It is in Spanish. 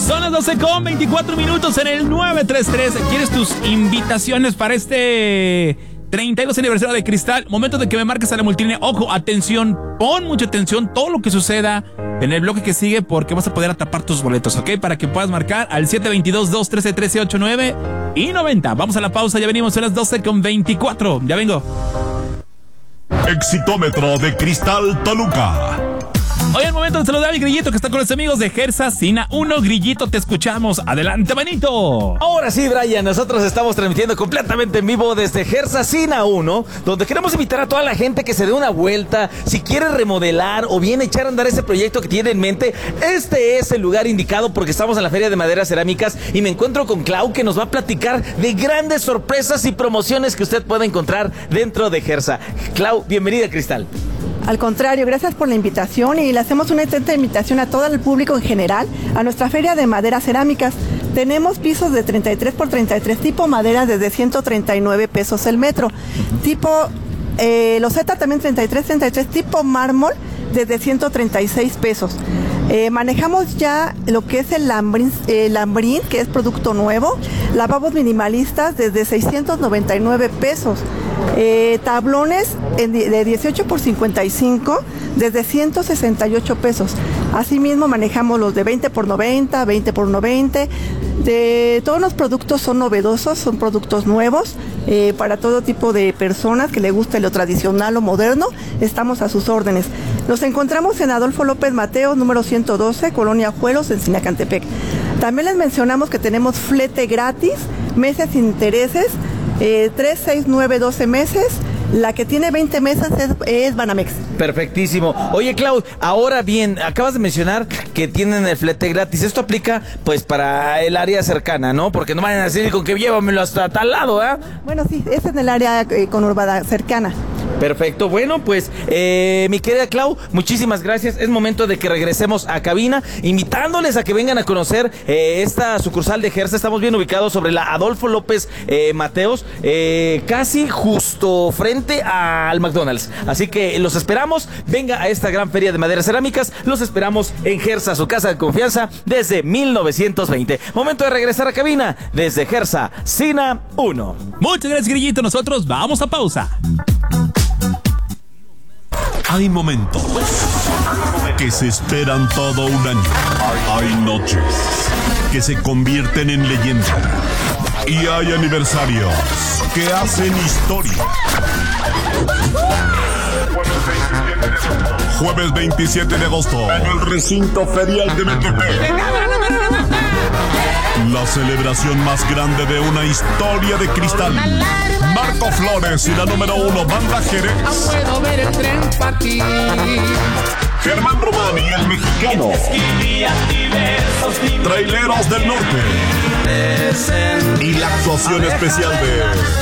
Son las 12:24 en el 933. ¿Quieres tus invitaciones para este 32 aniversario de Cristal? Momento de que me marques a la multilínea. Ojo, atención, pon mucha atención todo lo que suceda en el bloque que sigue, porque vas a poder atrapar tus boletos, ¿ok? Para que puedas marcar al 722-213-1389 y 90. Vamos a la pausa, ya venimos a las 12:24. Ya vengo. Exitómetro de Cristal Toluca. Hoy es el momento de saludar al Grillito que está con los amigos de Gersa Sina 1. Grillito, te escuchamos. Adelante, manito. Ahora sí, Brian, nosotros estamos transmitiendo completamente en vivo desde Gersa Sina 1, donde queremos invitar a toda la gente que se dé una vuelta, si quiere remodelar o bien echar a andar ese proyecto que tiene en mente. Este es el lugar indicado porque estamos en la Feria de Maderas Cerámicas y me encuentro con Clau, que nos va a platicar de grandes sorpresas y promociones que usted puede encontrar dentro de Gersa. Clau, bienvenida, Cristal. Al contrario, gracias por la invitación y le hacemos una atenta invitación a todo el público en general a nuestra Feria de Maderas Cerámicas. Tenemos pisos de 33 por 33 tipo madera desde 139 pesos el metro. Tipo loseta también 33 tipo mármol desde 136 pesos. Manejamos ya lo que es el lambrín, que es producto nuevo. Lavabos minimalistas desde 699 pesos. Tablones de 18 por 55 desde 168 pesos. Asimismo manejamos los de 20 por 90, 20 por 90. Todos los productos son novedosos, son productos nuevos para todo tipo de personas que le guste lo tradicional o moderno. Estamos a sus órdenes. Nos encontramos en Adolfo López Mateos, número 112, Colonia Juelos, en Sinacantepec. También les mencionamos que tenemos flete gratis, meses sin intereses, 3, 6, 9, 12 meses. La que tiene 20 meses es Banamex. Perfectísimo. Oye, Clau, ahora bien, acabas de mencionar que tienen el flete gratis. Esto aplica, pues, para el área cercana, ¿no? Porque no vayan a decir con que llévamelo hasta tal lado, ¿eh? Bueno, sí, es en el área conurbada cercana. Perfecto, bueno, pues mi querida Clau, muchísimas gracias. Es momento de que regresemos a cabina, invitándoles a que vengan a conocer esta sucursal de Gersa. Estamos bien ubicados sobre la Adolfo López Mateos, casi justo frente al McDonald's. Así que los esperamos, venga a esta gran feria de maderas cerámicas. Los esperamos en Gersa, su casa de confianza desde 1920. Momento de regresar a cabina desde Gersa Sina 1. Muchas gracias, Grillito. Nosotros vamos a pausa. Hay momentos que se esperan todo un año. Hay noches que se convierten en leyenda. Y hay aniversarios que hacen historia. Jueves 27 de agosto, en el recinto ferial de Metepec. La celebración más grande de una historia de cristal. Marco Flores y la número 1, Banda Jerez. Puedo ver el tren partir. Germán Román y el mexicano. Traileros del Norte. Y la actuación especial de